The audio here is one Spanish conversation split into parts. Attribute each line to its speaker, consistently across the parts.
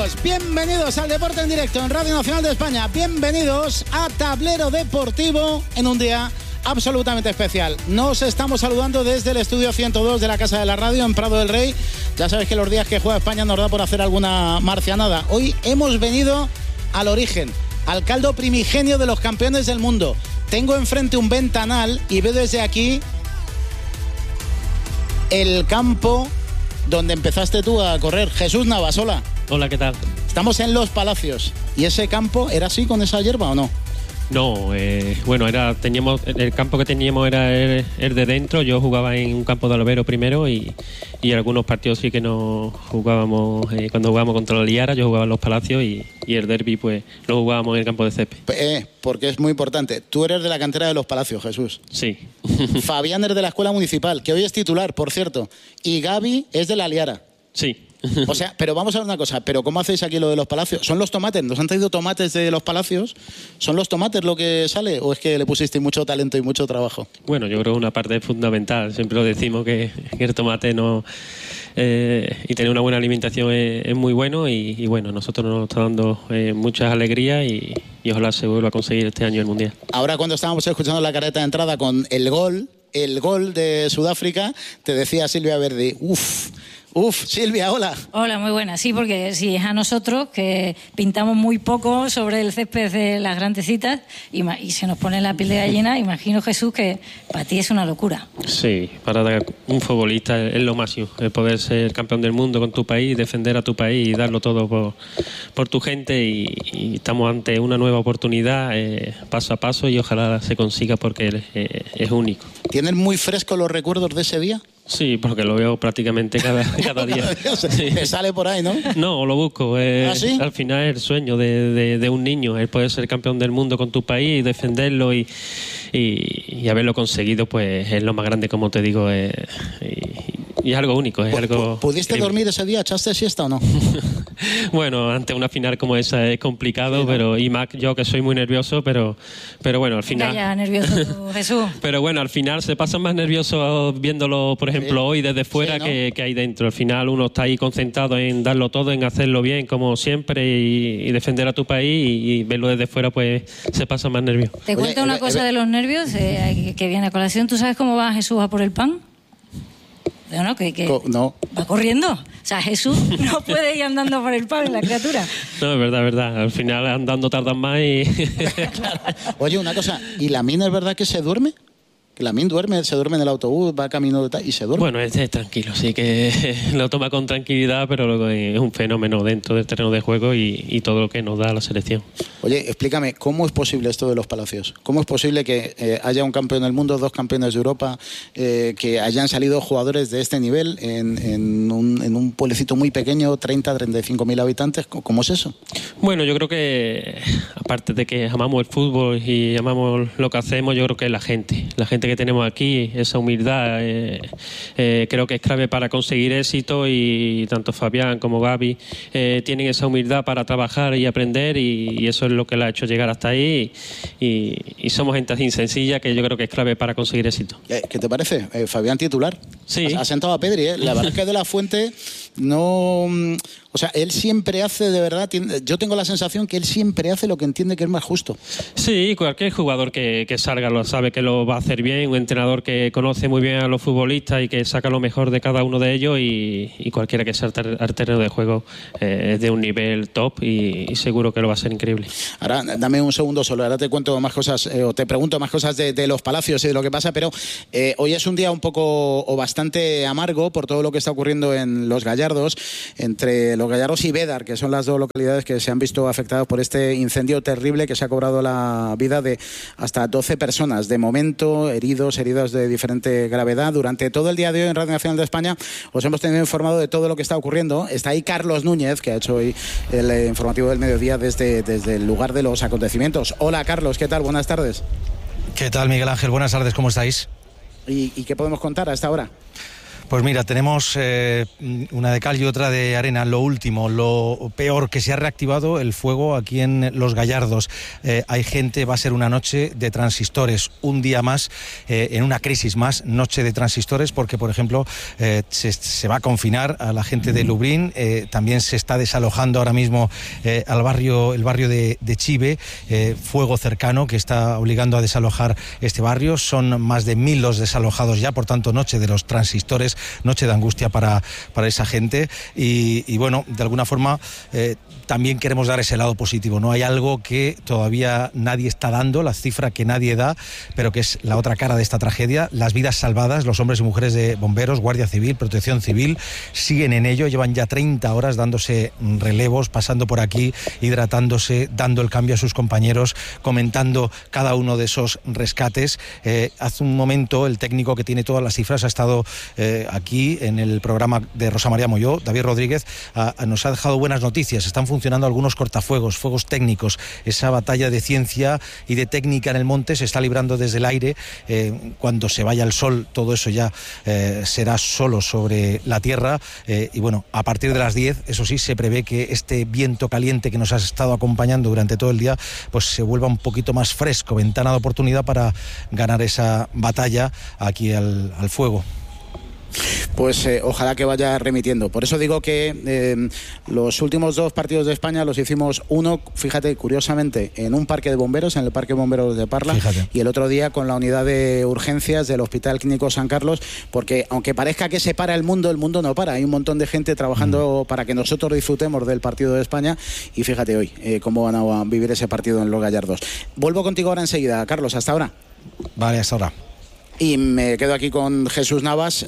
Speaker 1: Bienvenidos al Deporte en Directo en Radio Nacional de España. Bienvenidos a Tablero Deportivo en un día absolutamente especial. Nos estamos saludando desde el estudio 102 de la Casa de la Radio en Prado del Rey. Ya sabéis que los días que juega España nos da por hacer alguna marcianada. Hoy hemos venido al origen, al caldo primigenio de los campeones del mundo. Tengo enfrente un ventanal y veo desde aquí el campo donde empezaste tú a correr. Jesús Navas, hola.
Speaker 2: Hola, ¿qué tal?
Speaker 1: Estamos en Los Palacios. ¿Y ese campo era así con esa hierba o no?
Speaker 2: No, bueno, teníamos el campo que teníamos era el de dentro. Yo jugaba en un campo de Albero primero y algunos partidos sí que no jugábamos. Cuando jugábamos contra la Liara, yo jugaba en Los Palacios y el derbi pues lo jugábamos en el campo de césped.
Speaker 1: Porque es muy importante. Tú eres de la cantera de Los Palacios, Jesús.
Speaker 2: Sí.
Speaker 1: Fabián es de la Escuela Municipal, que hoy es titular, por cierto. Y Gaby es de la Liara.
Speaker 2: Sí.
Speaker 1: O sea, pero vamos a ver una cosa, pero ¿cómo hacéis aquí lo de Los Palacios? ¿Son los tomates? ¿Nos han traído tomates de Los Palacios? ¿Son los tomates lo que sale o es que le pusisteis mucho talento y mucho trabajo?
Speaker 2: Bueno, yo creo que una parte fundamental, siempre lo decimos que el tomate no y tener una buena alimentación es muy bueno y bueno, nosotros nos está dando muchas alegrías y ojalá se vuelva a conseguir este año el Mundial.
Speaker 1: Ahora cuando estábamos escuchando la careta de entrada con el gol de Sudáfrica, te decía Silvia Verdi, Silvia, hola.
Speaker 3: Hola, muy buena. Sí, porque si es a nosotros que pintamos muy poco sobre el césped de las grandecitas y se nos pone la piel de gallina, imagino, Jesús, que para ti es una locura.
Speaker 2: Sí, para un futbolista es lo máximo, el poder ser campeón del mundo con tu país, defender a tu país y darlo todo por tu gente y estamos ante una nueva oportunidad paso a paso y ojalá se consiga porque es único.
Speaker 1: ¿Tienes muy frescos los recuerdos de ese día?
Speaker 2: Sí, porque lo veo prácticamente cada día.
Speaker 1: Sí. Te sale por ahí, ¿no?
Speaker 2: No, lo busco.
Speaker 1: ¿Ah, sí?
Speaker 2: Al final es el sueño de un niño, el poder ser campeón del mundo con tu país y defenderlo y haberlo conseguido, pues es lo más grande, como te digo, y es algo único. Es algo
Speaker 1: ¿Pudiste
Speaker 2: increíble.
Speaker 1: Dormir ese día? ¿Echaste siesta o no?
Speaker 2: Bueno, ante una final como esa es complicado, sí, ¿no? Pero y más yo que soy muy nervioso, pero bueno, al final...
Speaker 3: Ya nervioso tú, Jesús.
Speaker 2: Pero bueno, al final se pasa más nervioso viéndolo, por ejemplo, hoy desde fuera, sí, ¿no? que ahí dentro. Al final uno está ahí concentrado en darlo todo, en hacerlo bien, como siempre, y defender a tu país, y verlo desde fuera, pues se pasa más nervioso.
Speaker 3: Te cuento una cosa de los nervios que viene a colación. ¿Tú sabes cómo va Jesús a por el pan? No,
Speaker 1: no.
Speaker 3: Va corriendo. O sea, Jesús no puede ir andando por el pan, la criatura.
Speaker 2: No, es verdad. Al final andando tardan más y...
Speaker 1: Claro. Oye, una cosa, ¿y Lamine es verdad que se duerme? Que Lamine se duerme en el autobús, va camino y se duerme.
Speaker 2: Bueno, es tranquilo, sí que lo toma con tranquilidad, pero luego es un fenómeno dentro del terreno de juego y todo lo que nos da la selección.
Speaker 1: Oye, explícame, ¿cómo es posible esto de Los Palacios? ¿Cómo es posible que haya un campeón del mundo, 2 campeones de Europa, que hayan salido jugadores de este nivel en un pueblecito muy pequeño, 35.000 habitantes? ¿Cómo es eso?
Speaker 2: Bueno, yo creo que, aparte de que amamos el fútbol y amamos lo que hacemos, yo creo que la gente que tenemos aquí, esa humildad, creo que es clave para conseguir éxito y tanto Fabián como Gaby tienen esa humildad para trabajar y aprender y eso es lo que le ha hecho llegar hasta ahí y somos gente así sencilla que yo creo que es clave para conseguir éxito.
Speaker 1: ¿Qué te parece? Fabián titular.
Speaker 2: Sí.
Speaker 1: Ha sentado a Pedri, ¿eh? La verdad es que De La Fuente no... O sea, él siempre hace, de verdad, yo tengo la sensación que él siempre hace lo que entiende que es más justo.
Speaker 2: Sí, cualquier jugador que salga lo sabe que lo va a hacer bien, un entrenador que conoce muy bien a los futbolistas y que saca lo mejor de cada uno de ellos y cualquiera que sea al terreno de juego es de un nivel top y seguro que lo va a ser increíble.
Speaker 1: Ahora, dame un segundo solo, ahora te cuento más cosas, o te pregunto más cosas de Los Palacios y de lo que pasa, pero hoy es un día un poco o bastante amargo por todo lo que está ocurriendo en Los Gallardos, entre Los Gallardos y Bédar, que son las 2 localidades que se han visto afectadas por este incendio terrible que se ha cobrado la vida de hasta 12 personas. De momento, heridas de diferente gravedad. Durante todo el día de hoy en Radio Nacional de España os hemos tenido informado de todo lo que está ocurriendo. Está ahí Carlos Núñez, que ha hecho hoy el informativo del mediodía desde el lugar de los acontecimientos. Hola, Carlos, ¿qué tal? Buenas tardes.
Speaker 4: ¿Qué tal, Miguel Ángel? Buenas tardes, ¿cómo estáis?
Speaker 1: ¿Y qué podemos contar a esta hora?
Speaker 4: Pues mira, tenemos una de cal y otra de arena. Lo último, lo peor, que se ha reactivado el fuego aquí en Los Gallardos. Hay gente, va a ser una noche de transistores, un día más, en una crisis más, noche de transistores, porque por ejemplo se va a confinar a la gente de Lublin. También se está desalojando ahora mismo el barrio de Chive, fuego cercano que está obligando a desalojar este barrio. Son más de 1000 los desalojados ya, por tanto noche de los transistores, noche de angustia para esa gente y bueno, de alguna forma también queremos dar ese lado positivo, ¿no? Hay algo que todavía nadie está dando, la cifra que nadie da, pero que es la otra cara de esta tragedia, las vidas salvadas. Los hombres y mujeres de bomberos, Guardia Civil, Protección Civil siguen en ello, llevan ya 30 horas dándose relevos, pasando por aquí, hidratándose, dando el cambio a sus compañeros, comentando cada uno de esos rescates. Hace un momento el técnico que tiene todas las cifras ha estado aquí en el programa de Rosa María Molló, David Rodríguez, nos ha dejado buenas noticias. Están funcionando algunos cortafuegos, fuegos técnicos. Esa batalla de ciencia y de técnica en el monte se está librando desde el aire. Cuando se vaya el sol, todo eso ya será solo sobre la tierra. Y bueno, a partir de las 10, eso sí, se prevé que este viento caliente que nos ha estado acompañando durante todo el día, pues se vuelva un poquito más fresco, ventana de oportunidad para ganar esa batalla aquí al fuego.
Speaker 1: Pues ojalá que vaya remitiendo. Por eso digo que los últimos 2 partidos de España los hicimos uno, fíjate, curiosamente, en un parque de bomberos, en el Parque de Bomberos de Parla, fíjate. Y el otro día con la unidad de urgencias del Hospital Clínico San Carlos, porque aunque parezca que se para el mundo no para. Hay un montón de gente trabajando para que nosotros disfrutemos del partido de España y fíjate hoy cómo van a vivir ese partido en Los Gallardos. Vuelvo contigo ahora enseguida, Carlos, hasta ahora.
Speaker 4: Vale, hasta ahora.
Speaker 1: Y me quedo aquí con Jesús Navas.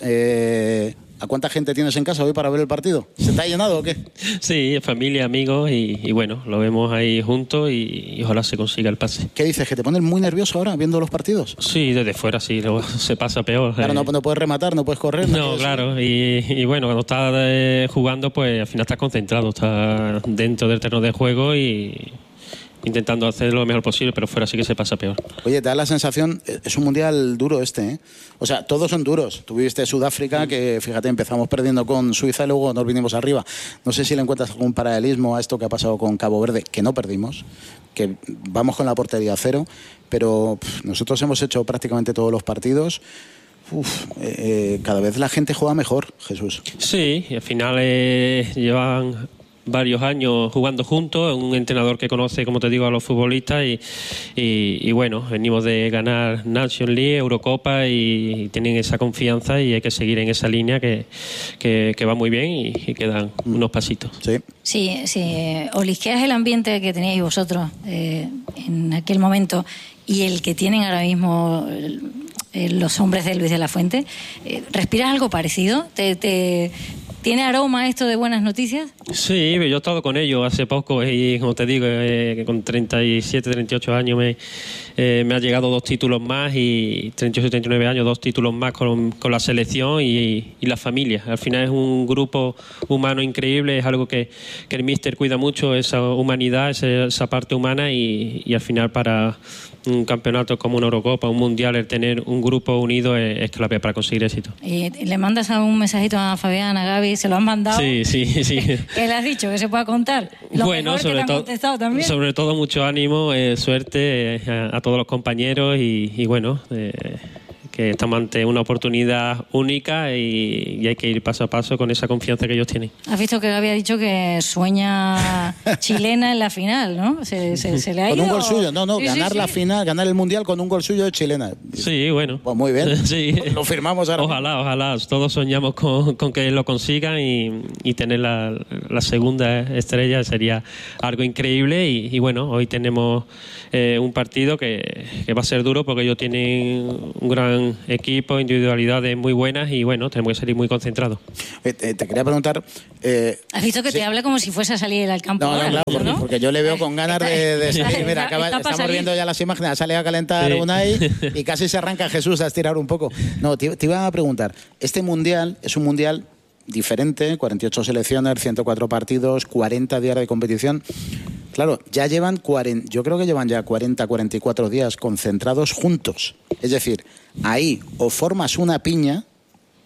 Speaker 1: ¿A cuánta gente tienes en casa hoy para ver el partido? ¿Se te ha llenado o qué? Sí, familia, amigos y bueno, lo vemos ahí juntos y ojalá se consiga el pase. ¿Qué dices? ¿Que te pones muy nervioso ahora viendo los partidos? Sí, desde fuera sí, luego se pasa peor. Claro, no puedes rematar, no puedes correr. No, claro, y bueno, cuando estás jugando, pues al final estás concentrado, estás dentro del terreno de juego y intentando hacer lo mejor posible, pero fuera sí que se pasa peor. Oye, te da la sensación, es un mundial duro este, ¿eh? O sea, todos son duros. Tuviste Sudáfrica, que fíjate, empezamos perdiendo con Suiza y luego nos vinimos arriba. No sé si le encuentras algún paralelismo a esto que ha pasado con Cabo Verde, que no perdimos, que vamos con la portería a 0, pero nosotros hemos hecho prácticamente todos los partidos. Cada vez la gente juega mejor, Jesús. Sí, y al final llevan varios años jugando juntos, un entrenador que conoce, como te digo, a los futbolistas y bueno, venimos de ganar Nations League, Eurocopa y tienen esa confianza y hay que seguir en esa línea que va muy bien y quedan unos pasitos. Sí, olisqueas el ambiente que teníais vosotros en aquel momento y el que tienen ahora mismo los hombres de Luis de la Fuente. ¿Respiras algo parecido? ¿Tiene aroma esto de buenas noticias? Sí, yo he estado con ellos hace poco y como te digo, con 37, 38 años me ha llegado 2 títulos más y 38, 39 años, 2 títulos más con la selección y la familia. Al final es un grupo humano increíble, es algo que el míster cuida mucho, esa humanidad, esa parte humana y al final para un campeonato como una Eurocopa, un Mundial, el tener un grupo unido es clave para conseguir éxito. ¿Le mandas un mensajito a Fabián, a Gaby? ¿Se lo han mandado? Sí. ¿Qué le has dicho? ¿Que se pueda contar? Bueno, sobre todo mucho ánimo, suerte a todos los compañeros y bueno, que estamos ante una oportunidad única y hay que ir paso a paso con esa confianza que ellos tienen. Has visto que había dicho que sueña chilena en la final, ¿no? ¿Se le ha ido? Con un gol suyo, ganar la final, ganar el Mundial con un gol suyo de chilena. Sí, bueno. Pues muy bien, sí. Lo firmamos ahora. Ojalá, todos soñamos con que lo consigan y tener la segunda estrella sería algo increíble y bueno, hoy tenemos un partido que va a ser duro porque ellos tienen un gran equipo, individualidades muy buenas y bueno, tenemos que salir muy concentrados. Te quería preguntar... ¿Has visto que te habla como si fuese a salir al campo? No, claro, porque yo le veo con ganas de salir. Mira, estamos viendo ya las imágenes, sale a calentar Unai y casi se arranca Jesús a estirar un poco. No, te iba a preguntar, este mundial es un mundial diferente, 48 selecciones, 104 partidos, 40 días de competición. Claro, ya llevan yo creo que llevan ya 40, 44 días concentrados juntos. Es decir, ahí o formas una piña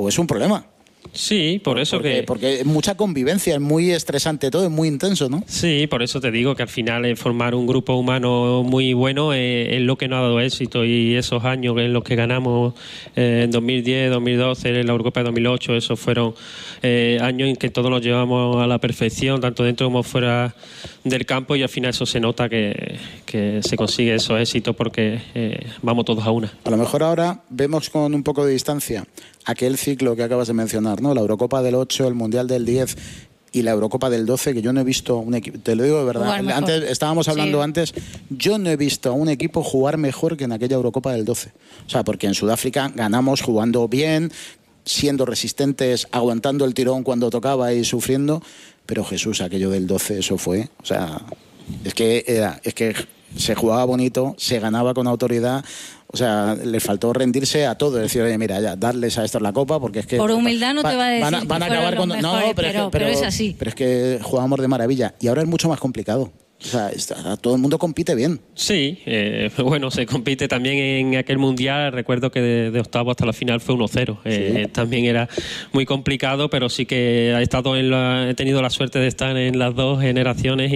Speaker 1: o es un problema.
Speaker 2: Sí, por eso
Speaker 1: porque es mucha convivencia, es muy estresante todo, es muy intenso, ¿no?
Speaker 2: Sí, por eso te digo que al final formar un grupo humano muy bueno es lo que nos ha dado éxito, y esos años en los que ganamos en 2010, 2012, en la Eurocopa de 2008, esos fueron años en que todos nos llevamos a la perfección, tanto dentro como fuera del campo, y al final eso se nota que se consigue esos éxitos porque vamos todos a una.
Speaker 1: A lo mejor ahora vemos con un poco de distancia aquel ciclo que acabas de mencionar, ¿no? La Eurocopa del 8, el Mundial del 10 y la Eurocopa del 12, que yo no he visto un equipo, te lo digo de verdad, antes estábamos hablando antes, yo no he visto a un equipo jugar mejor que en aquella Eurocopa del 12. O sea, porque en Sudáfrica ganamos jugando bien, siendo resistentes, aguantando el tirón cuando tocaba y sufriendo, pero Jesús, aquello del 12, eso fue, o sea, es que se jugaba bonito, se ganaba con autoridad. O sea, le faltó rendirse a todo. Decir, oye, mira, ya, darles a estos la copa, porque es que...
Speaker 3: Por humildad no te va a decir
Speaker 1: van a acabar con...
Speaker 3: Mejores, no, pero es así.
Speaker 1: Pero es que jugábamos de maravilla. Y ahora es mucho más complicado. O sea, todo el mundo compite bien.
Speaker 2: Sí, bueno, se compite también en aquel Mundial. Recuerdo que de octavo hasta la final fue 1-0. Sí. También era muy complicado, pero sí que he tenido la suerte de estar en las dos generaciones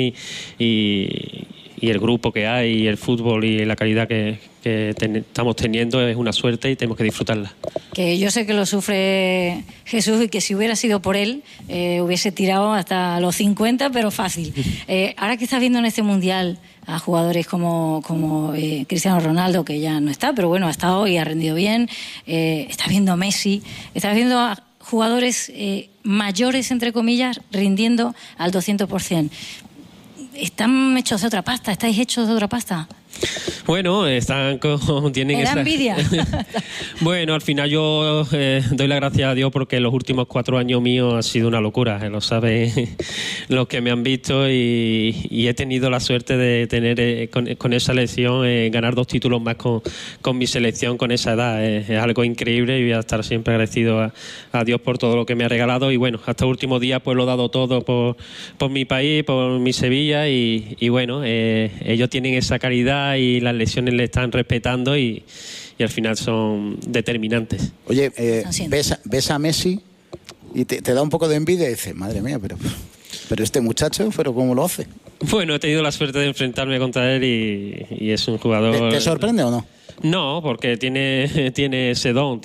Speaker 2: y el grupo que hay, y el fútbol y la calidad que estamos teniendo es una suerte y tenemos que disfrutarla.
Speaker 3: Que yo sé que lo sufre Jesús, y que si hubiera sido por él hubiese tirado hasta los 50, pero fácil. Ahora que estás viendo en este Mundial a jugadores como Cristiano Ronaldo, que ya no está, pero bueno, ha estado y ha rendido bien, estás viendo a Messi, estás viendo a jugadores mayores, entre comillas, rindiendo al 200%. ¿Están hechos de otra pasta? ¿Estáis hechos de otra pasta?
Speaker 2: Bueno, tienen esa
Speaker 3: envidia.
Speaker 2: Bueno, al final yo doy la gracia a Dios porque los últimos 4 años míos han sido una locura, lo saben los que me han visto, y he tenido la suerte de tener con esa selección ganar 2 títulos más con mi selección con esa edad. Es algo increíble, y voy a estar siempre agradecido a Dios por todo lo que me ha regalado, y bueno, hasta el último día pues lo he dado todo por mi país, por mi Sevilla, y bueno, ellos tienen esa calidad y las lesiones le están respetando, y al final son determinantes.
Speaker 1: Oye, ves a Messi y te da un poco de envidia y dices, madre mía, pero este muchacho, ¿pero cómo lo hace?
Speaker 2: Bueno, he tenido la suerte de enfrentarme contra él y es un jugador...
Speaker 1: ¿Te sorprende o no?
Speaker 2: No, porque tiene ese don,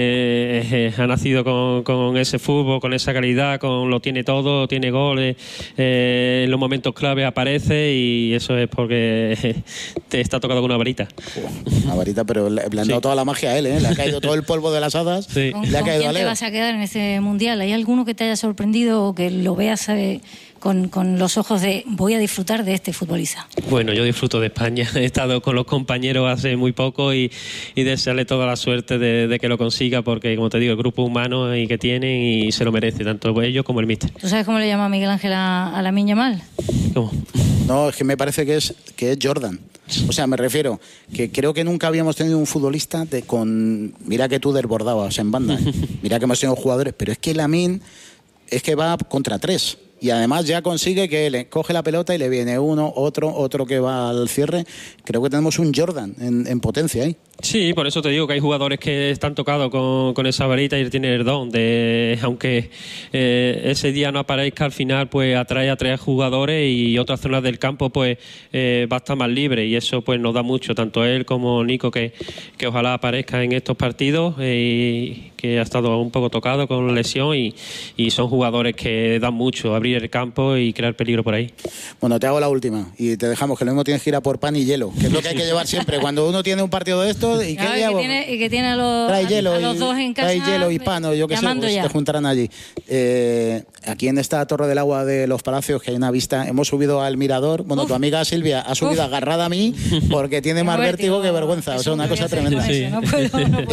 Speaker 2: ha nacido con ese fútbol, con esa calidad, lo tiene todo, tiene goles, en los momentos clave aparece, y eso es porque te está tocado con una varita.
Speaker 1: Una varita, pero le han dado toda la magia a él, ¿eh? Le ha caído todo el polvo de las hadas.
Speaker 2: Sí.
Speaker 1: Le ha caído
Speaker 3: ¿Con quién te vas a quedar en este Mundial? ¿Hay alguno que te haya sorprendido o que lo veas con los ojos de voy a disfrutar de este futbolista?
Speaker 2: Bueno, yo disfruto de España. He estado con los compañeros hace muy poco y desearle toda la suerte de que lo consiga, porque, como te digo, el grupo humano y que tienen, y se lo merece, tanto ellos como el míster.
Speaker 3: ¿Tú sabes cómo le llama Miguel Ángel a Lamine Yamal?
Speaker 2: ¿Cómo?
Speaker 1: No, es que me parece que es Jordan. O sea, me refiero que creo que nunca habíamos tenido un futbolista mira que tú desbordabas en banda, ¿eh? Mira que hemos tenido jugadores, pero es que Lamine es que va contra 3. Y además ya consigue que le coge la pelota y le viene uno, otro que va al cierre. Creo que tenemos un Jordan en potencia ahí.
Speaker 2: Sí, por eso te digo que hay jugadores que están tocados con esa varita y tienen el don de, aunque ese día no aparezca, al final pues atrae a 3 jugadores, y otras zonas del campo pues va a estar más libre, y eso pues nos da mucho, tanto él como Nico, que ojalá aparezca en estos partidos, y que ha estado un poco tocado con lesión, y son jugadores que dan mucho, abrir el campo y crear peligro por ahí.
Speaker 1: Bueno, te hago la última y te dejamos, que lo mismo tienes que ir a por pan y hielo, que es lo que hay que llevar siempre cuando uno tiene un partido de estos. ¿Y
Speaker 3: claro, que tiene a los dos en casa.
Speaker 1: Trae hielo y pan, o yo qué sé, pues te juntarán allí. Aquí en esta Torre del Agua de los Palacios, que hay una vista, hemos subido al mirador. Bueno, tu amiga Silvia ha subido agarrada a mí porque tiene más vértigo que vergüenza. O sea, una cosa tremenda.
Speaker 3: Sí. No puedo.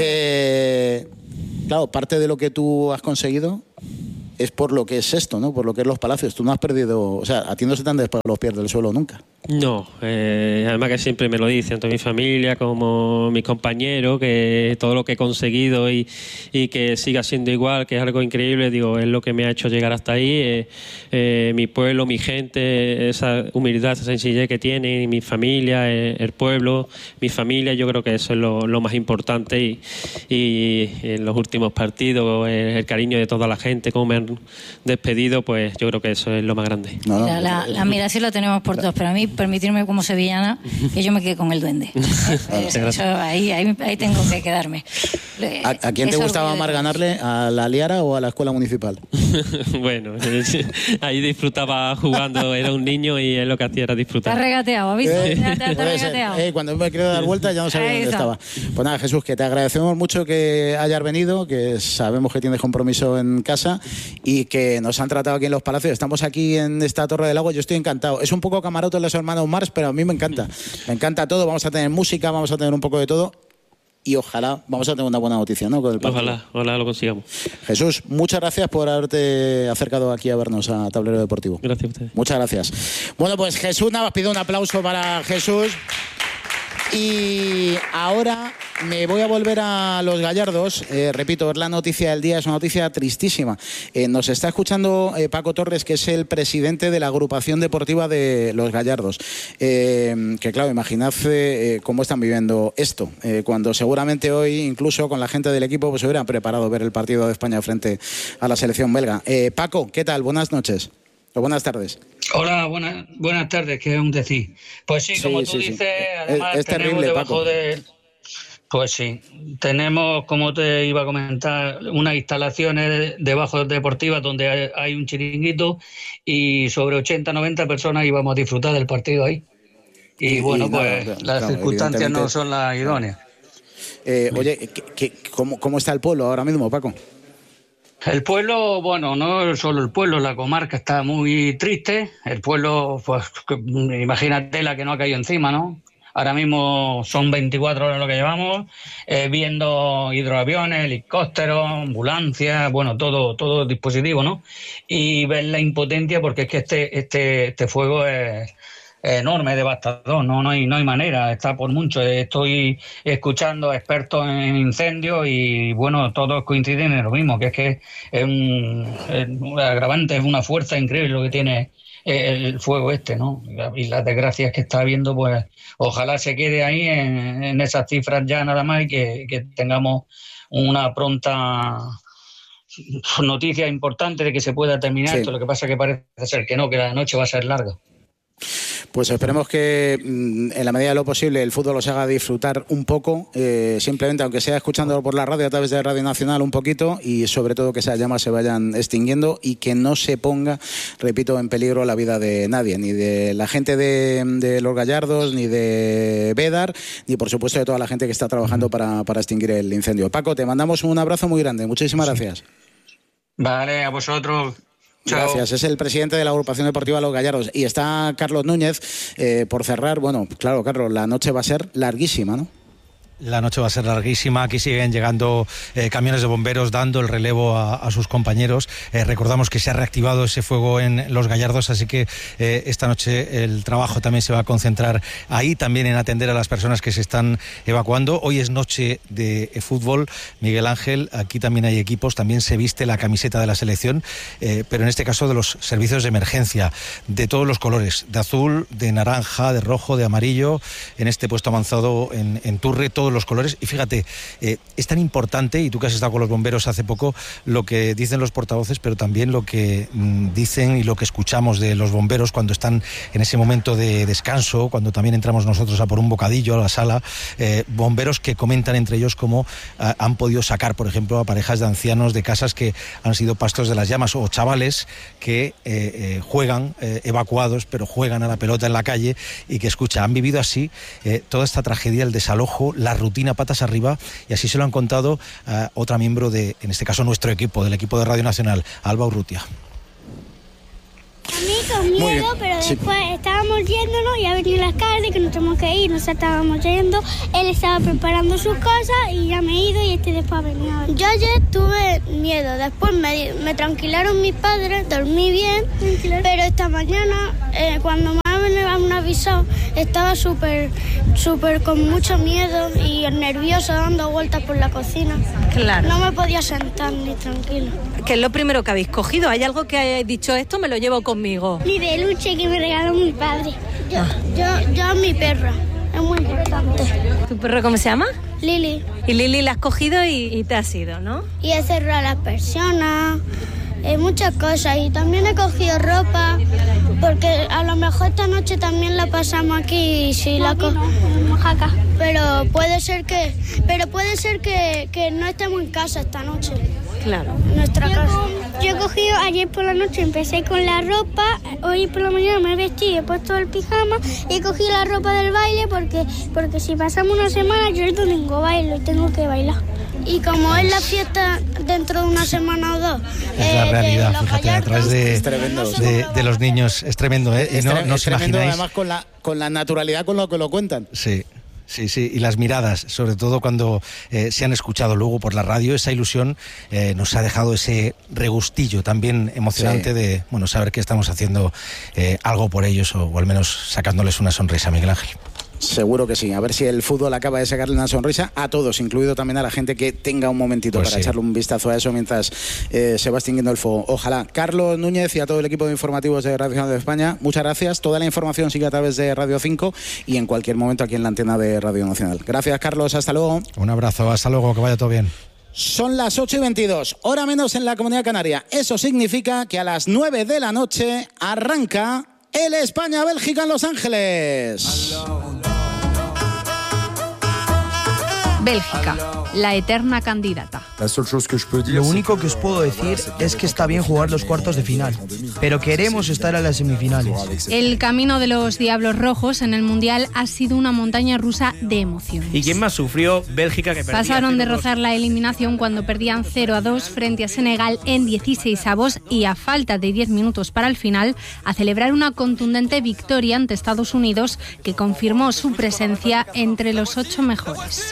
Speaker 1: Claro, parte de lo que tú has conseguido es por lo que es esto, ¿no? Por lo que es los Palacios. Tú no has perdido... O sea, a ti no se te han despegado los pies del suelo nunca.
Speaker 2: No, además que siempre me lo dicen, tanto mi familia como mis compañeros, que todo lo que he conseguido y que siga siendo igual, que es algo increíble, digo, es lo que me ha hecho llegar hasta ahí. Mi pueblo, mi gente, esa humildad, esa sencillez que tiene, mi familia, el pueblo, mi familia, yo creo que eso es lo más importante y en los últimos partidos, el cariño de toda la gente, cómo me han despedido, pues yo creo que eso es lo más grande.
Speaker 3: La admiración la tenemos por todos, pero a mí permitirme como sevillana que yo me quede con el duende. Eso, ahí tengo que quedarme.
Speaker 1: ¿A quién te gustaba más ganarle? ¿A la Liara o a la escuela municipal?
Speaker 2: Bueno, ahí disfrutaba jugando, era un niño y él lo que hacía era disfrutar.
Speaker 3: Te has regateado, ¿has visto? Te has regateado.
Speaker 1: Cuando me quiero dar vuelta ya no sabía dónde estaba. Pues nada, Jesús, que te agradecemos mucho que hayas venido, que sabemos que tienes compromiso en casa y que nos han tratado aquí en Los Palacios. Estamos aquí en esta Torre del Lago, yo estoy encantado. Es un poco camarote los hermanos Mars, pero a mí me encanta. Me encanta todo, vamos a tener música, vamos a tener un poco de todo. Y ojalá vamos a tener una buena noticia, ¿no? Con el
Speaker 2: ojalá lo consigamos.
Speaker 1: Jesús, muchas gracias por haberte acercado aquí a vernos a Tablero Deportivo.
Speaker 2: Gracias a ustedes.
Speaker 1: Muchas gracias. Bueno, pues Jesús Navas, pido un aplauso para Jesús. Y ahora me voy a volver a Los Gallardos. Repito, es la noticia del día, es una noticia tristísima. Nos está escuchando Paco Torres, que es el presidente de la agrupación deportiva de Los Gallardos. Que claro, imaginad cómo están viviendo esto. Cuando seguramente hoy, incluso con la gente del equipo, pues se hubieran preparado ver el partido de España frente a la selección belga. Paco, ¿qué tal? Buenas noches. O buenas tardes.
Speaker 5: Hola, buenas tardes, que es un decir. Pues sí, como tú dices, además
Speaker 1: es
Speaker 5: tenemos
Speaker 1: terrible,
Speaker 5: debajo
Speaker 1: Paco.
Speaker 5: Pues sí, tenemos, como te iba a comentar, unas instalaciones debajo deportivas donde hay un chiringuito y sobre 80-90 personas íbamos a disfrutar del partido ahí. Y bueno, pues las circunstancias no son las idóneas.
Speaker 1: Oye, ¿cómo está el pueblo ahora mismo, Paco?
Speaker 5: El pueblo, bueno, no solo el pueblo, la comarca está muy triste. El pueblo, pues imagínate la que no ha caído encima, ¿no? Ahora mismo son 24 horas lo que llevamos, viendo hidroaviones, helicópteros, ambulancias, bueno, todo dispositivo, ¿no? Y ver la impotencia, porque es que este fuego es enorme, devastador, no hay manera, está por mucho. Estoy escuchando a expertos en incendios y bueno, todos coinciden en lo mismo, que es un agravante, es una fuerza increíble lo que tiene el fuego ¿no? Y las desgracias que está habiendo, pues ojalá se quede ahí en esas cifras ya nada más y que tengamos una pronta noticia importante de que se pueda terminar esto. Lo que pasa es que parece ser que no, que la noche va a ser larga.
Speaker 1: Pues esperemos que en la medida de lo posible el fútbol os haga disfrutar un poco, simplemente aunque sea escuchándolo por la radio a través de Radio Nacional un poquito, y sobre todo que esas llamas se vayan extinguiendo y que no se ponga, repito, en peligro la vida de nadie, ni de la gente de Los Gallardos, ni de Bédar, ni por supuesto de toda la gente que está trabajando para extinguir el incendio. Paco, te mandamos un abrazo muy grande, muchísimas gracias.
Speaker 5: Vale, a vosotros. Chao.
Speaker 1: Gracias, es el presidente de la agrupación deportiva Los Gallardos. Y está Carlos Núñez, por cerrar. Bueno, claro, Carlos, la noche va a ser larguísima, ¿no?
Speaker 4: La noche va a ser larguísima, aquí siguen llegando camiones de bomberos dando el relevo a sus compañeros. Recordamos que se ha reactivado ese fuego en Los Gallardos, así que esta noche el trabajo también se va a concentrar ahí, también en atender a las personas que se están evacuando. Hoy es noche de fútbol, Miguel Ángel, aquí también hay equipos, también se viste la camiseta de la selección, pero en este caso de los servicios de emergencia, de todos los colores, de azul, de naranja, de rojo, de amarillo, en este puesto avanzado en Turre, todos los colores. Y fíjate, es tan importante, y tú que has estado con los bomberos hace poco, lo que dicen los portavoces, pero también lo que dicen y lo que escuchamos de los bomberos cuando están en ese momento de descanso, cuando también entramos nosotros a por un bocadillo a la sala, bomberos que comentan entre ellos cómo han podido sacar, por ejemplo, a parejas de ancianos de casas que han sido pastos de las llamas, o chavales que juegan evacuados, pero juegan a la pelota en la calle, y que han vivido así toda esta tragedia, el desalojo, la rutina patas arriba, y así se lo han contado a otra miembro de, en este caso, nuestro equipo, del equipo de Radio Nacional, Alba Urrutia.
Speaker 6: A mí con miedo, pero después estábamos yéndonos y ha venido la alcalde que nos tenemos que ir, nos estábamos yendo, él estaba preparando sus cosas y ya me he ido y después ha venido. Yo ayer tuve miedo, después me tranquilaron mis padres, dormí bien, pero esta mañana cuando me ha venido una avisado, estaba súper con mucho miedo y nerviosa, dando vueltas por la cocina.
Speaker 7: Claro.
Speaker 6: No me podía sentar ni tranquilo.
Speaker 7: ¿Qué es lo primero que habéis cogido? ¿Hay algo que hayáis dicho, esto me lo llevo conmigo?
Speaker 6: Mi peluche que me regaló mi padre. Yo mi perra. Es muy importante.
Speaker 7: ¿Tu perro cómo se llama?
Speaker 6: Lili.
Speaker 7: Y Lili la has cogido y te has ido, ¿no?
Speaker 6: Y he cerrado a las personas, muchas cosas. Y también he cogido ropa, porque a lo mejor esta noche también la pasamos aquí y si la en Oaxaca. Pero puede ser que no estemos en casa esta noche.
Speaker 7: Claro.
Speaker 6: En nuestra casa. Yo he cogido ayer por la noche, empecé con la ropa, hoy por la mañana me he vestido, he puesto el pijama y he cogido la ropa del baile porque si pasamos una semana yo el domingo bailo y tengo que bailar. Y como es la fiesta dentro de una semana o dos.
Speaker 4: Es la realidad, fíjate, detrás de los niños, es tremendo, ¿eh?
Speaker 1: Es
Speaker 4: no
Speaker 1: tremendo,
Speaker 4: os imagináis.
Speaker 1: además con la naturalidad con lo que lo cuentan.
Speaker 4: Sí. Sí, y las miradas, sobre todo cuando se han escuchado luego por la radio, esa ilusión nos ha dejado ese regustillo también emocionante de saber que estamos haciendo algo por ellos o al menos sacándoles una sonrisa, Miguel Ángel.
Speaker 1: Seguro que sí, a ver si el fútbol acaba de sacarle una sonrisa a todos, incluido también a la gente que tenga un momentito para echarle un vistazo a eso mientras se va extinguiendo el fuego. Ojalá. Carlos Núñez y a todo el equipo de informativos de Radio Nacional de España, muchas gracias. Toda la información sigue a través de Radio 5 y en cualquier momento aquí en la antena de Radio Nacional. Gracias, Carlos, hasta luego.
Speaker 4: Un abrazo, hasta luego, que vaya todo bien.
Speaker 1: Son las 8:22, hora menos en la Comunidad Canaria. Eso significa que a las 9 de la noche arranca el España-Bélgica en Los Ángeles.
Speaker 8: Bélgica, la eterna candidata.
Speaker 9: Lo único que os puedo decir es que está bien jugar los cuartos de final, pero queremos estar en las semifinales.
Speaker 8: El camino de los Diablos Rojos en el Mundial ha sido una montaña rusa de emociones.
Speaker 10: ¿Y quién más sufrió? Bélgica, que perdía.
Speaker 8: Pasaron de rozar la eliminación cuando perdían 0-2 frente a Senegal en 16avos y a falta de 10 minutos para el final a celebrar una contundente victoria ante Estados Unidos que confirmó su presencia entre los 8 mejores.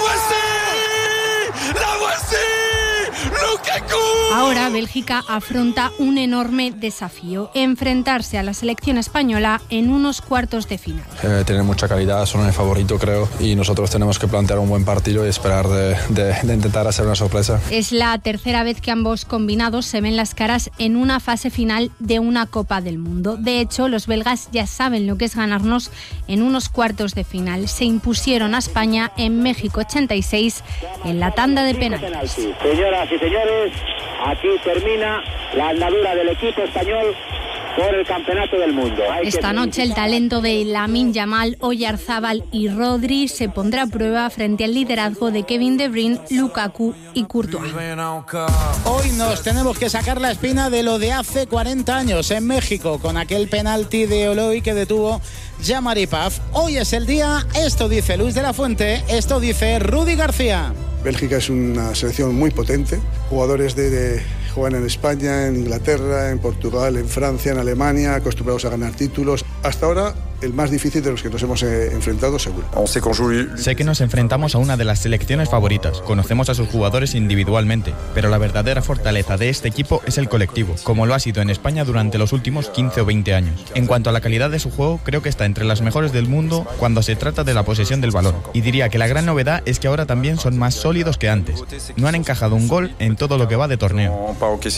Speaker 8: Ahora Bélgica afronta un enorme desafío: enfrentarse a la selección española en unos cuartos de final.
Speaker 11: Tienen mucha calidad, son el favorito, creo, y nosotros tenemos que plantear un buen partido y esperar de intentar hacer una sorpresa.
Speaker 8: Es la tercera vez que ambos combinados se ven las caras en una fase final de una Copa del Mundo. De hecho, los belgas ya saben lo que es ganarnos en unos cuartos de final. Se impusieron a España en México 86 en la tanda de penaltis.
Speaker 12: Señoras y señores, aquí termina la andadura del equipo español por el campeonato del mundo.
Speaker 8: Esta noche el talento de Lamine Yamal, Oyarzábal y Rodri se pondrá a prueba frente al liderazgo de Kevin De Bruyne, Lukaku y Courtois.
Speaker 1: Hoy nos tenemos que sacar la espina de lo de hace 40 años en México, con aquel penalti de Oloy que detuvo Jean-Marie Paf. Hoy es el día, esto dice Luis de la Fuente, esto dice Rudy García.
Speaker 13: Bélgica es una selección muy potente, jugadores juegan en España, en Inglaterra, en Portugal, en Francia, en Alemania, acostumbrados a ganar títulos. Hasta ahora, el más difícil de los que nos hemos enfrentado, seguro.
Speaker 14: Sé que nos enfrentamos a una de las selecciones favoritas, conocemos a sus jugadores individualmente, pero la verdadera fortaleza de este equipo es el colectivo, como lo ha sido en España durante los últimos 15 o 20 años. En cuanto a la calidad de su juego, creo que está entre las mejores del mundo cuando se trata de la posesión del balón. Y diría que la gran novedad es que ahora también son más sólidos que antes. No han encajado un gol en todo lo que va de torneo.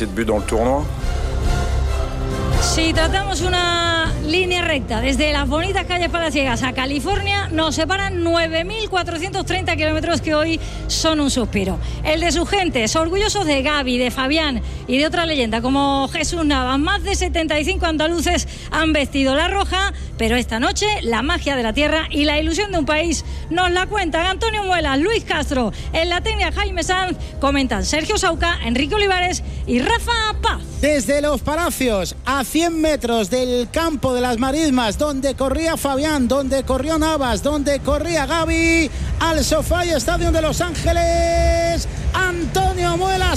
Speaker 15: Si tratamos una línea recta desde las bonitas calles palaciegas a California, nos separan 9.430 kilómetros que hoy son un suspiro. El de sus gentes, orgullosos de Gavi, de Fabián y de otra leyenda como Jesús Navas. Más de 75 andaluces han vestido la roja, pero esta noche la magia de la tierra y la ilusión de un país nos la cuentan Antonio Muelas, Luis Castro, en la técnica Jaime Sanz, comentan Sergio Sauca, Enrique Olivares y Rafa Paz.
Speaker 1: Desde Los Palacios, a 100 metros del campo de las Marismas, donde corría Fabián, donde corrió Navas, donde corría Gavi, al SoFi Stadium de Los Ángeles, Antonio Antonio Muela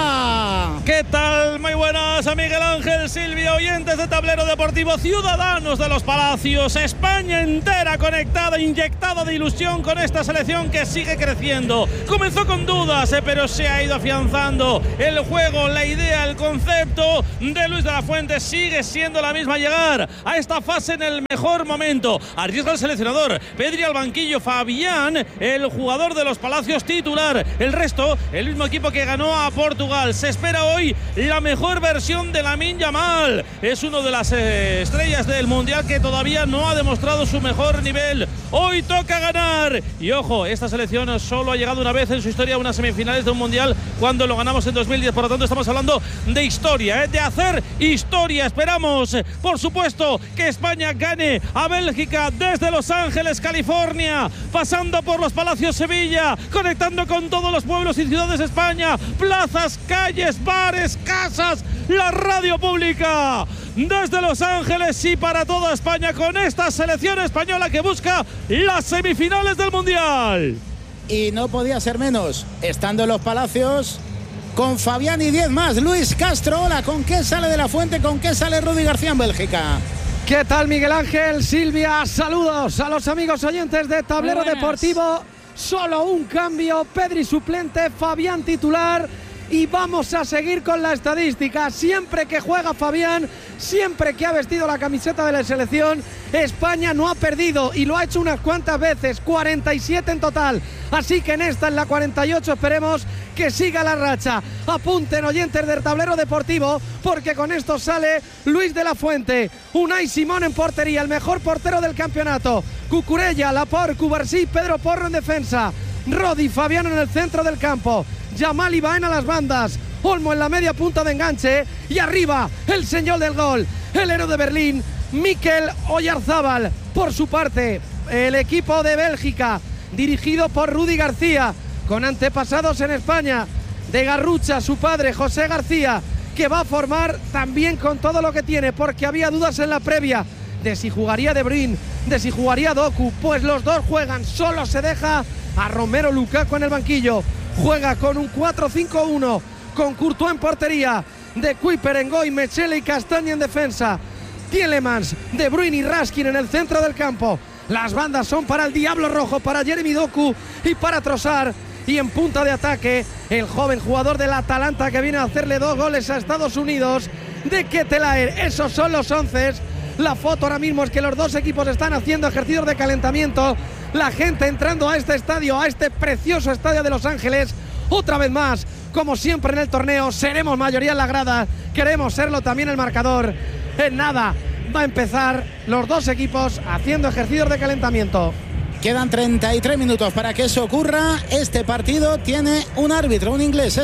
Speaker 1: Sola.
Speaker 16: ¿Qué tal? Muy buenas a Miguel Ángel, Silvia, oyentes de Tablero Deportivo, ciudadanos de los Palacios, España entera conectada, inyectada de ilusión con esta selección que sigue creciendo. Comenzó con dudas, pero se ha ido afianzando. El juego, la idea, el concepto de Luis de la Fuente sigue siendo la misma. Llegar a esta fase en el mejor momento. Arriesga el seleccionador, Pedri al banquillo, Fabián, el jugador de los Palacios titular. El resto, el mismo equipo que ganó a Portugal. Se espera hoy la mejor versión de Lamine Yamal. Es uno de las estrellas del Mundial que todavía no ha demostrado su mejor nivel. Hoy toca ganar. Y ojo, esta selección solo ha llegado una vez en su historia a unas semifinales de un Mundial cuando lo ganamos en 2010. Por lo tanto, estamos hablando de historia, de hacer historia. Esperamos, por supuesto, que España gane a Bélgica desde Los Ángeles, California, pasando por los Palacios Sevilla, conectando con todos los pueblos y ciudades de España, plazas, calles, bares, casas, la radio pública. Desde Los Ángeles y para toda España con esta selección española que busca las semifinales del Mundial.
Speaker 1: Y no podía ser menos, estando en los Palacios, con Fabián y 10 más. Luis Castro, hola, ¿con qué sale de la Fuente? ¿Con qué sale Rudi García en Bélgica?
Speaker 17: ¿Qué tal, Miguel Ángel, Silvia? Saludos a los amigos oyentes de Tablero Deportivo. Solo un cambio, Pedri suplente, Fabián titular. Y vamos a seguir con la estadística. Siempre que juega Fabián, siempre que ha vestido la camiseta de la selección, España no ha perdido y lo ha hecho unas cuantas veces, 47 en total. Así que en esta, en la 48, esperemos que siga la racha. Apunten, oyentes del Tablero Deportivo, porque con esto sale Luis de la Fuente. Unai Simón en portería, el mejor portero del campeonato. Cucurella, Laporte, Cubarsí, Pedro Porro en defensa. Rodi, Fabián en el centro del campo. Yamal y Baena a las bandas, Olmo en la media punta de enganche y arriba el señor del gol, el héroe de Berlín, Mikel Oyarzábal. Por su parte, el equipo de Bélgica, dirigido por Rudi García, con antepasados en España, de Garrucha, su padre José García, que va a formar también con todo lo que tiene, porque había dudas en la previa de si jugaría De Bruyne, de si jugaría Doku. Pues los dos juegan, solo se deja a Romelu Lukaku en el banquillo. Juega con un 4-5-1, con Courtois en portería, De Kuiper, Ngoy, Mechele y Castagne en defensa. Tielemans, De Bruyne y Raskin en el centro del campo. Las bandas son para el Diablo Rojo, para Jeremy Doku y para Trossard. Y en punta de ataque, el joven jugador del Atalanta que viene a hacerle 2 goles a Estados Unidos, de Ketelaere. Esos son los 11. La foto ahora mismo es que los dos equipos están haciendo ejercicios de calentamiento. La gente entrando a este estadio, a este precioso estadio de Los Ángeles. Otra vez más, como siempre en el torneo, seremos mayoría en la grada. Queremos serlo también el marcador. En nada, va a empezar los dos equipos haciendo ejercicios de calentamiento.
Speaker 1: Quedan 33 minutos para que eso ocurra. Este partido tiene un árbitro, un inglés,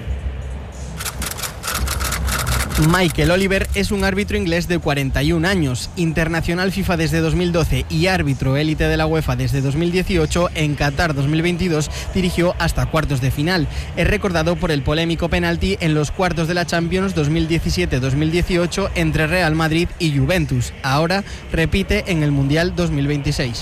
Speaker 18: Michael Oliver es un árbitro inglés de 41 años, internacional FIFA desde 2012 y árbitro élite de la UEFA desde 2018. En Qatar 2022 dirigió hasta cuartos de final. Es recordado por el polémico penalti en los cuartos de la Champions 2017-2018 entre Real Madrid y Juventus. Ahora repite en el Mundial 2026.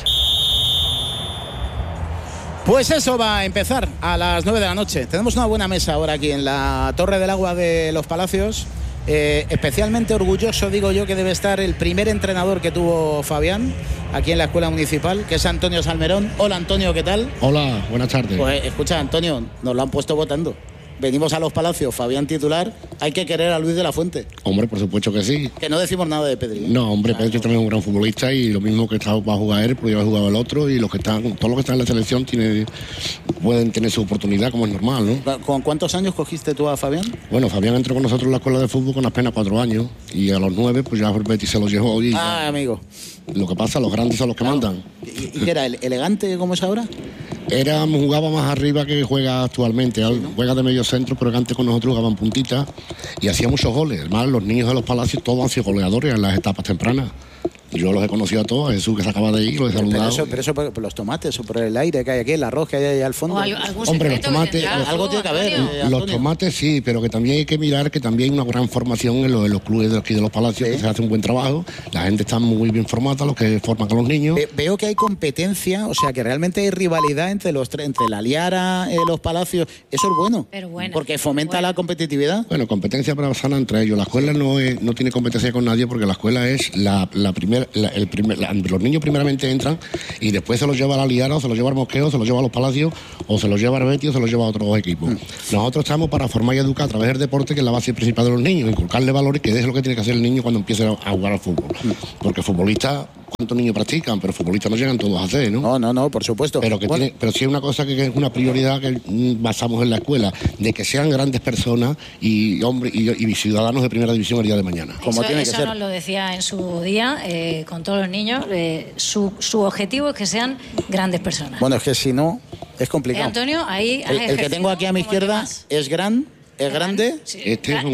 Speaker 1: Pues eso va a empezar a las 9 de la noche. Tenemos una buena mesa ahora aquí en la Torre del Agua de los Palacios. Especialmente orgulloso, digo yo, que debe estar el primer entrenador que tuvo Fabián aquí en la Escuela Municipal, que es Antonio Salmerón. Hola, Antonio, ¿qué tal?
Speaker 19: Hola, buenas tardes.
Speaker 1: Pues escucha, Antonio, nos lo han puesto votando. Venimos a los Palacios, Fabián titular, hay que querer a Luis de la Fuente.
Speaker 19: Hombre, por supuesto que sí.
Speaker 1: Que no decimos nada de Pedri.
Speaker 19: No, hombre, Pedri también es un gran futbolista y lo mismo que está va a jugar él, pues ya ha jugado el otro, y todos los que están en la selección pueden tener su oportunidad, como es normal, ¿no?
Speaker 1: ¿Con cuántos años cogiste tú a Fabián?
Speaker 19: Bueno, Fabián entró con nosotros en la escuela de fútbol con apenas 4 años y a los 9 pues ya Betis se los llevó. Y
Speaker 1: amigo.
Speaker 19: Lo que pasa, los grandes son los que mandan.
Speaker 1: ¿Y qué era? ¿Elegante como es ahora?
Speaker 19: Jugaba más arriba que juega actualmente. Juega de medio centro, pero antes con nosotros jugaban puntita y hacía muchos goles. Además, los niños de los Palacios todos han sido goleadores en las etapas tempranas. Yo los he conocido a todos, a Jesús que se acaba de ir, los he saludado.
Speaker 1: Pero eso por los tomates o por el aire que hay aquí, el arroz que hay ahí al fondo.
Speaker 19: Hombre, los tomates...
Speaker 1: Algo tiene que haber.
Speaker 19: Los tomates sí, pero que también hay que mirar que también hay una gran formación en los clubes de aquí de los Palacios, que se hace un buen trabajo. La gente está muy bien formada, los que forman a los niños.
Speaker 1: Veo que hay competencia, o sea, que realmente hay rivalidad entre la Liara, los Palacios. Eso es bueno, porque fomenta la competitividad.
Speaker 19: Bueno, competencia para sana entre ellos. La escuela no tiene competencia con nadie porque la escuela es los niños primeramente entran y después se los lleva a la Liara, o se los lleva al Mosqueo, se los lleva a los Palacios, o se los lleva al Betis, o se los lleva a otros equipos. Nosotros estamos para formar y educar a través del deporte, que es la base principal de los niños, inculcarle valores, que es lo que tiene que hacer el niño cuando empiece a jugar al fútbol. Porque futbolistas, ¿cuántos niños practican? Pero futbolistas no llegan todos a hacer, ¿no?
Speaker 1: No, por supuesto.
Speaker 19: Pero sí es una cosa que es una prioridad que basamos en la escuela, de que sean grandes personas y hombres y ciudadanos de primera división el día de mañana.
Speaker 15: Eso nos lo decía en su día, con todos los niños, su objetivo es que sean grandes personas.
Speaker 1: Bueno, es que si no, es complicado.
Speaker 15: Antonio, ahí
Speaker 1: el que tengo aquí a mi izquierda es grande.
Speaker 15: Sí.
Speaker 19: Este es un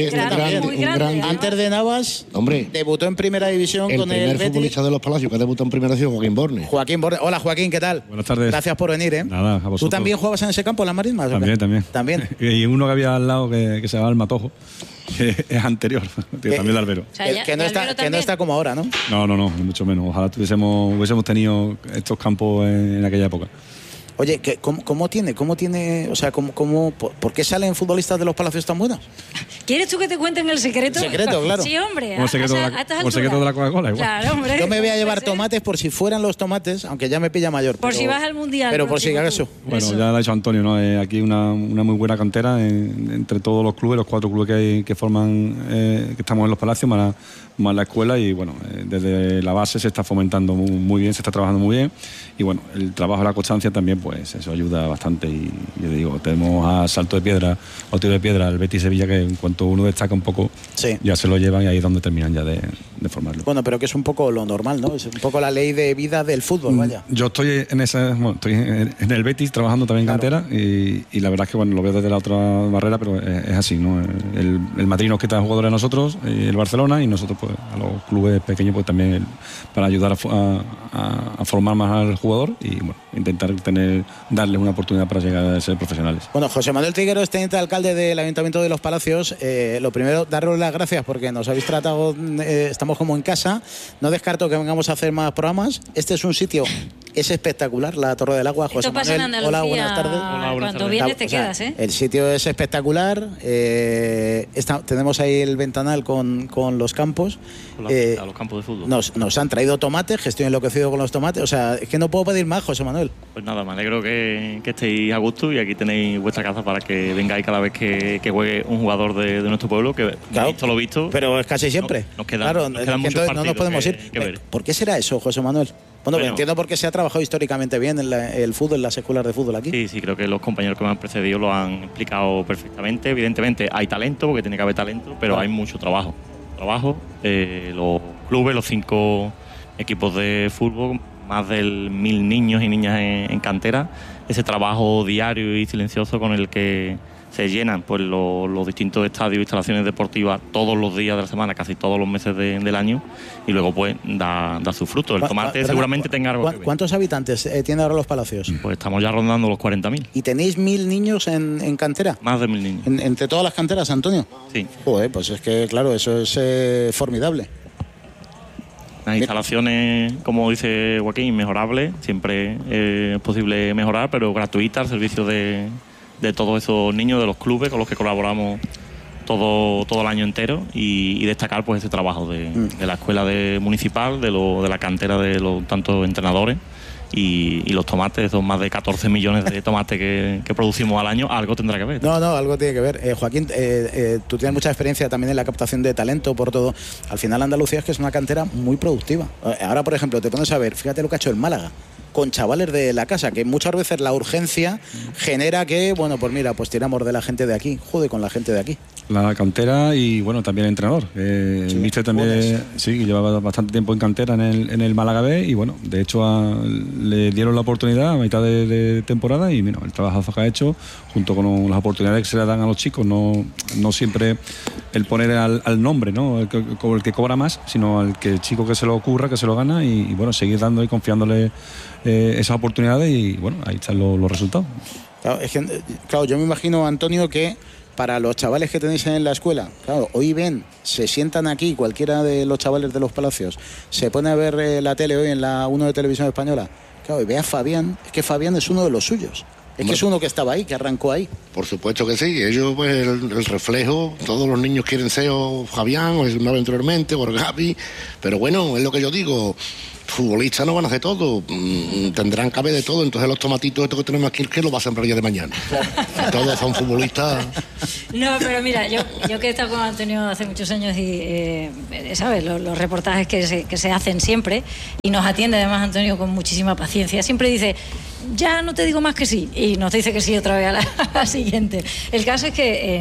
Speaker 19: grande.
Speaker 1: Antes de Navas,
Speaker 19: hombre,
Speaker 1: debutó en primera división con el
Speaker 19: primer
Speaker 1: Betis.
Speaker 19: futbolista de los Palacios que debutó en primera división, Joaquín Borne.
Speaker 1: Hola Joaquín, ¿qué tal?
Speaker 20: Buenas tardes.
Speaker 1: Gracias por venir,
Speaker 20: Nada, a vosotros.
Speaker 1: ¿Tú también jugabas en ese campo, en las Marismas?
Speaker 20: También. Y uno que había al lado que se llamaba el Matojo, que es anterior, también de albero.
Speaker 1: O sea, que no está como ahora, ¿no?
Speaker 20: No, mucho menos. Ojalá hubiésemos tenido estos campos en aquella época.
Speaker 1: Oye, ¿cómo tiene? O sea, ¿por qué salen futbolistas de los Palacios tan buenos?
Speaker 15: ¿Quieres tú que te cuenten el secreto?
Speaker 1: Secreto, claro.
Speaker 15: Sí, hombre.
Speaker 20: Como el secreto de la Coca-Cola, igual.
Speaker 15: Claro, hombre.
Speaker 1: Yo me voy a llevar tomates por si fueran los tomates, aunque ya me pilla mayor.
Speaker 15: Por si vas al Mundial.
Speaker 1: Pero por si acaso.
Speaker 20: Bueno, ya lo ha dicho Antonio, ¿no? Aquí una muy buena cantera entre todos los clubes, los 4 clubes que forman, que estamos en los Palacios, más la escuela, y bueno, desde la base se está fomentando muy bien, se está trabajando muy bien, y bueno, el trabajo de la constancia también, pues eso ayuda bastante. Y yo digo, tenemos a salto de piedra o tiro de piedra el Betis Sevilla, que en cuanto uno destaca un poco, ya se lo llevan, y ahí es donde terminan ya de formarlo.
Speaker 1: Bueno, pero que es un poco lo normal, ¿no? Es un poco la ley de vida del fútbol, vaya.
Speaker 20: Yo estoy estoy en el Betis trabajando también en cantera, y la verdad es que bueno, lo veo desde la otra barrera, pero es así, ¿no? El Madrid nos quita jugadores a nosotros, el Barcelona, y nosotros pues a los clubes pequeños pues también, para ayudar a formar más al jugador, y bueno, intentar darles una oportunidad para llegar a ser profesionales.
Speaker 1: Bueno, José Manuel Trigueros, teniente alcalde del Ayuntamiento de Los Palacios, lo primero, daros las gracias porque nos habéis tratado, estamos como en casa, no descarto que vengamos a hacer más programas. Este es un sitio, es espectacular, la Torre del Agua. José
Speaker 15: Manuel,
Speaker 1: en Andalucía,
Speaker 15: hola, buenas tardes. Cuando vienes te quedas, ¿eh?
Speaker 1: El sitio es espectacular, tenemos ahí el ventanal con los campos.
Speaker 21: A los campos de fútbol.
Speaker 1: Nos han traído tomates, que estoy enloquecido con los tomates, o sea, es que no puedo pedir más, José Manuel.
Speaker 21: Pues nada, me alegro que estéis a gusto, y aquí tenéis vuestra casa para que vengáis cada vez que juegue un jugador de nuestro pueblo, que visto lo visto.
Speaker 1: Pero es casi siempre.
Speaker 21: Nos quedan muchos partidos,
Speaker 1: no nos podemos ir. ¿Por qué será eso, José Manuel? Bueno, entiendo por qué se ha trabajado históricamente bien el fútbol, en las escuelas de fútbol aquí.
Speaker 21: Sí, creo que los compañeros que me han precedido lo han explicado perfectamente. Evidentemente hay talento, porque tiene que haber talento, pero hay mucho trabajo. Los clubes, los 5 equipos de fútbol, más de 1.000 niños y niñas en cantera, ese trabajo diario y silencioso con el que se llenan pues los distintos estadios e instalaciones deportivas todos los días de la semana, casi todos los meses del año, y luego pues da su fruto. El tomate seguramente tenga algo que ver.
Speaker 1: ¿Cuántos habitantes tiene ahora Los Palacios?
Speaker 21: Pues estamos ya rondando los 40.000.
Speaker 1: ¿Y tenéis 1.000 niños en cantera?
Speaker 21: Más de 1.000 niños.
Speaker 1: ¿Entre todas las canteras, Antonio?
Speaker 21: Sí.
Speaker 1: Joder, pues es que claro, eso es formidable.
Speaker 21: Las instalaciones, como dice Joaquín, mejorables, siempre es posible mejorar, pero gratuita al servicio de todos esos niños, de los clubes con los que colaboramos todo el año entero, y destacar pues ese trabajo de la escuela municipal, de la cantera de los tantos entrenadores, y los tomates, son más de 14 millones de tomates que producimos al año, algo tendrá que ver.
Speaker 1: No, algo tiene que ver. Joaquín, tú tienes mucha experiencia también en la captación de talento, por todo. Al final Andalucía es que es una cantera muy productiva. Ahora, por ejemplo, te pones a ver, fíjate lo que ha hecho el Málaga. con chavales de la casa, que muchas veces la urgencia genera que, bueno, pues mira, pues tiramos de la gente de aquí, jode con la gente de aquí.
Speaker 20: La cantera y, bueno, también el entrenador. El míster también, sí, llevaba bastante tiempo en cantera en el Málaga B y, bueno, de hecho le dieron la oportunidad a mitad de temporada y, mira, el trabajazo que ha hecho, junto con las oportunidades que se le dan a los chicos, no siempre el poner al nombre, ¿no? El que cobra más, sino al que el chico que se lo ocurra, que se lo gana y bueno, seguir dando y confiándole esas oportunidades y, bueno, ahí están los resultados.
Speaker 1: Claro, yo me imagino, Antonio, que para los chavales que tenéis en la escuela, claro, hoy se sientan aquí, cualquiera de los chavales de los Palacios, se pone a ver la tele hoy en la 1 de Televisión Española, claro, y ve a Fabián, es que Fabián es uno de los suyos. Es que es uno que estaba ahí, que arrancó ahí.
Speaker 19: Por supuesto que sí. Ellos, pues, el reflejo, todos los niños quieren ser o Fabián, o el anteriormente, o Gavi, pero bueno, es lo que yo digo. Futbolistas no van a hacer todo, tendrán cabe de todo, entonces los tomatitos estos que tenemos aquí, ¿qué lo va a sembrar ya de mañana? Todos son futbolistas.
Speaker 15: No, pero mira, yo que he estado con Antonio hace muchos años y, ¿sabes? Los reportajes que se hacen siempre, y nos atiende además Antonio con muchísima paciencia, siempre dice, ya no te digo más que sí, y nos dice que sí otra vez a la siguiente. El caso es que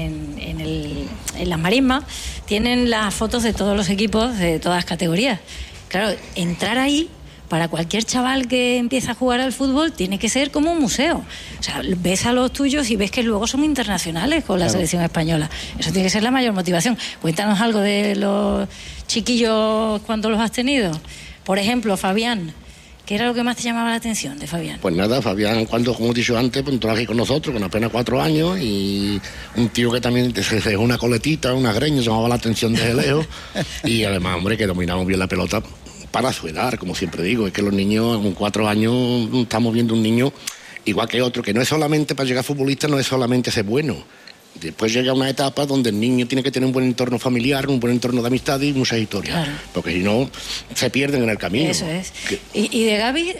Speaker 15: en las marismas tienen las fotos de todos los equipos de todas las categorías. Claro, entrar ahí para cualquier chaval que empieza a jugar al fútbol tiene que ser como un museo. O sea, ves a los tuyos y ves que luego son internacionales con la selección española. Eso tiene que ser la mayor motivación. Cuéntanos algo de los chiquillos cuando los has tenido. Por ejemplo, Fabián. ¿Qué era lo que más te llamaba la atención de Fabián?
Speaker 19: Pues nada, Fabián, como he dicho antes, pues entró aquí con nosotros, con apenas 4 años, y un tío que también se dejó una coletita, unas greñas, llamaba la atención desde lejos, y además, hombre, que dominamos bien la pelota para su edad, como siempre digo. Es que los niños, con 4 años, estamos viendo un niño igual que otro, que no es solamente para llegar futbolista, no es solamente ser bueno. Después llega una etapa donde el niño tiene que tener un buen entorno familiar, un buen entorno de amistad y muchas historias. Claro. Porque si no, se pierden en el camino.
Speaker 15: Eso es. ¿Y de Gavi?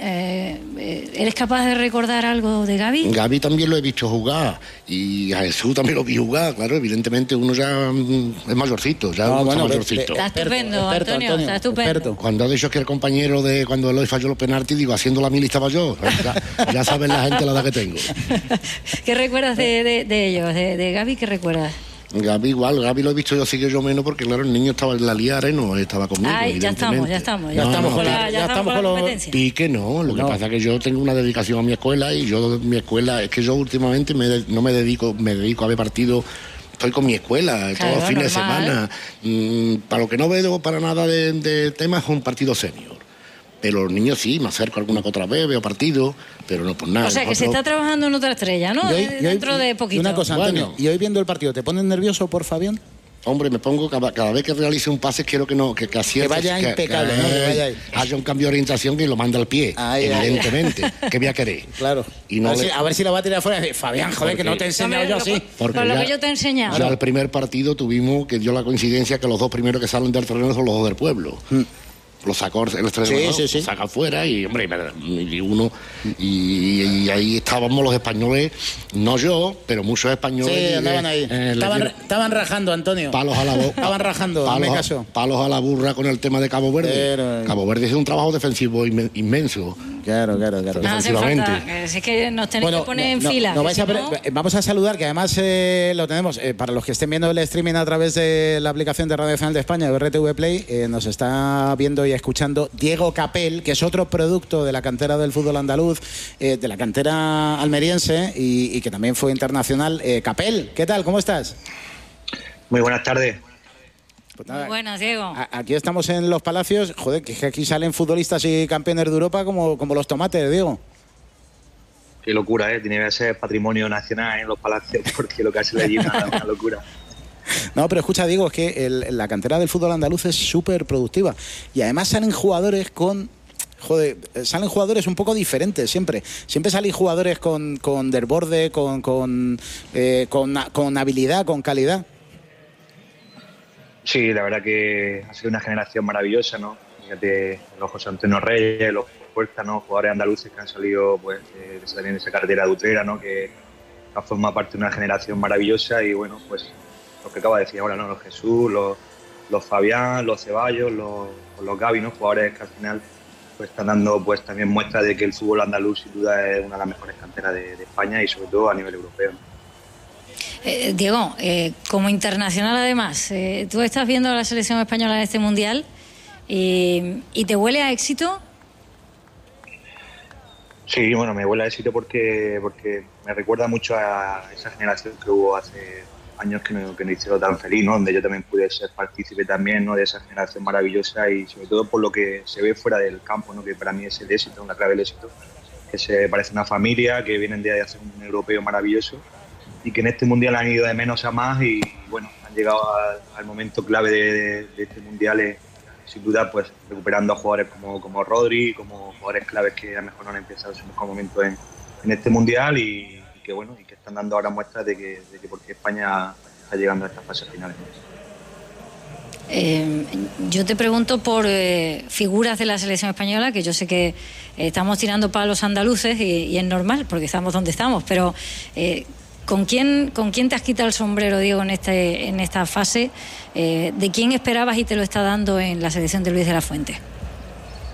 Speaker 15: ¿Eres capaz de recordar algo de Gavi?
Speaker 19: Gavi también lo he visto jugar. Y a Jesús también lo vi jugar. Claro, evidentemente uno ya es mayorcito. Ya uno está mayorcito.
Speaker 15: Está estupendo, Antonio. Está estupendo.
Speaker 19: Cuando ha dicho que el compañero de cuando Eloy falló los penaltis, digo, haciendo la mil estaba yo. Ya saben la gente la edad que tengo.
Speaker 15: ¿Qué recuerdas de ellos, de Gavi? ¿Qué recuerdas?
Speaker 19: Gavi igual, Gavi lo he visto yo sí que yo menos porque claro, el niño estaba en la liare, no estaba conmigo.
Speaker 15: Ay, ya estamos con la competencia.
Speaker 19: Pique no, lo que pasa es que yo tengo una dedicación a mi escuela y mi escuela, es que yo últimamente no me dedico a ver partidos. Estoy con mi escuela todos los fines de semana. Para lo que no veo para nada de temas es un partido senior. Pero los niños sí, me acerco alguna que otra vez, veo partidos, pero no por nada.
Speaker 15: O sea, que se está trabajando en otra estrella, ¿no? Dentro de poquito.
Speaker 1: Una cosa, Antonio, ¿y hoy viendo el partido, te pones nervioso por Fabián?
Speaker 19: Hombre, me pongo, cada vez que realice un pase, quiero que acierte.
Speaker 1: Que vaya impecable, ¿no? Que vaya ahí.
Speaker 19: Haya un cambio de orientación que lo manda al pie, evidentemente. ¿Qué voy a querer?
Speaker 1: Claro. Y no a ver si lo va a tirar fuera. Fabián, joder, que no te he enseñado yo así.
Speaker 15: Con lo que yo te he enseñado.
Speaker 19: Ya el primer partido tuvimos, que dio la coincidencia que los 2 primeros que salen del terreno son los 2 del pueblo. Lo sacó el estreno, sí. Saca afuera y, hombre, y ahí estábamos los españoles, no yo, pero muchos españoles.
Speaker 1: Sí, andaban ahí. Estaban rajando, Antonio.
Speaker 19: Palos a la boca.
Speaker 1: Estaban rajando, me caso.
Speaker 19: Palos a la burra con el tema de Cabo Verde. Pero... Cabo Verde es un trabajo defensivo inmenso.
Speaker 1: Claro.
Speaker 15: No hace falta, es que nos tenéis que poner en fila.
Speaker 1: Vamos a saludar, que además lo tenemos, para los que estén viendo el streaming a través de la aplicación de Radio Nacional de España, de RTV Play, nos está viendo y escuchando Diego Capel, que es otro producto de la cantera del fútbol andaluz, de la cantera almeriense y que también fue internacional. Capel, ¿qué tal? ¿Cómo estás?
Speaker 3: Muy buenas tardes.
Speaker 1: Pues nada,
Speaker 15: muy buenas, Diego.
Speaker 1: Aquí estamos en Los Palacios. Joder, que aquí salen futbolistas y campeones de Europa como los tomates, Diego.
Speaker 3: Qué locura, ¿eh? Tiene que ser patrimonio nacional en Los Palacios, porque lo que hace allí es una locura.
Speaker 1: No, pero escucha, Diego, es que la cantera del fútbol andaluz es súper productiva. Y además salen jugadores salen jugadores un poco diferentes siempre. Siempre salen jugadores con desborde, con habilidad, con calidad.
Speaker 3: Sí, la verdad que ha sido una generación maravillosa, ¿no? Fíjate, los José Antonio Reyes, los Puerta, ¿no? Jugadores andaluces que han salido pues, de esa carretera de Utrera, ¿no? Que ha formado parte de una generación maravillosa y bueno, pues lo que acaba de decir ahora, ¿no? Los Jesús, los Fabián, los Ceballos, los Gavi, ¿no? Jugadores que al final pues están dando pues también muestra de que el fútbol andaluz sin duda es una de las mejores canteras de España y sobre todo a nivel europeo.
Speaker 15: Diego, como internacional además, tú estás viendo a la selección española en este mundial y te huele a éxito.
Speaker 3: Sí, bueno, me huele a éxito porque me recuerda mucho a esa generación que hubo hace años que no hicieron tan feliz, ¿no? Donde yo también pude ser partícipe también, ¿no? De esa generación maravillosa y sobre todo por lo que se ve fuera del campo, ¿no? Que para mí es el éxito, una clave del éxito, que se parece una familia, que vienen de hacer un europeo maravilloso y que en este mundial han ido de menos a más y bueno, han llegado al momento clave de este mundial, sin duda pues recuperando a jugadores como Rodri, como jugadores claves que a lo mejor no han empezado su mejor momento en este mundial y que bueno, y que están dando ahora muestras de que por qué España está llegando a estas fases finales.
Speaker 15: Yo te pregunto por figuras de la selección española, que yo sé que estamos tirando palos andaluces y es normal porque estamos donde estamos, pero ¿con quién te has quitado el sombrero, Diego, en esta fase? ¿De quién esperabas y te lo está dando en la selección de Luis de la Fuente?